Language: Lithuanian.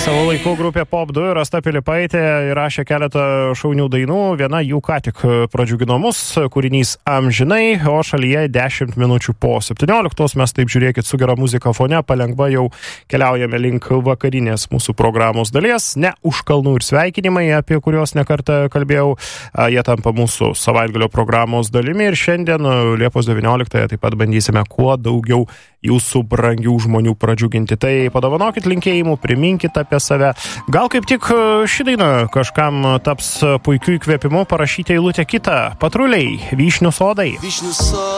Savo laiku grupė Pop 2 Rasta Pilipaitė įrašė keletą šaunių dainų, viena jų ką tik pradžiugino mus, kūrinys Amžinai, o šalyje 10 minučių po 17. Mes taip žiūrėkit su gera muzika fone, palengva jau keliaujame link vakarinės mūsų programos dalies, ne už kalnų ir sveikinimai, apie kuriuos nekartą kalbėjau, jie tampa mūsų savaitgalio programos dalimi ir šiandien Liepos 19 taip pat bandysime kuo daugiau jūsų brangių žmonių pradžiuginti. Tai padovanokit linkėjimų, priminkit apie save. Gal kaip tik ši daina kažkam taps puikiu įkvėpimu parašyti eilutę kitą. Patruliai, vyšnių sodai.